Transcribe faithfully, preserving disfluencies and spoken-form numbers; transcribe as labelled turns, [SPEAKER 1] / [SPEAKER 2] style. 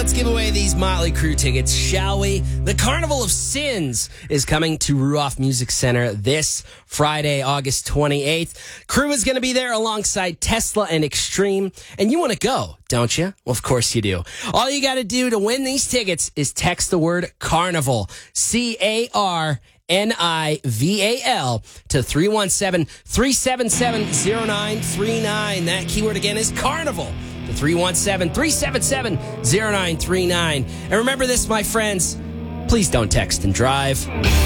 [SPEAKER 1] let's give away these Motley Crue tickets, shall we? The Carnival of Sins is coming to Ruoff Music Center this Friday, August twenty-eighth. Crue is going to be there alongside Tesla and Extreme. And you want to go, don't you? Well, of course you do. All you got to do to win these tickets is text the word Carnival, C A R N I V A L, to three one seven, three seven seven, zero nine three nine. That keyword again is Carnival. The three one seven, three seven seven, zero nine three nine. And remember this, my friends, please don't text and drive.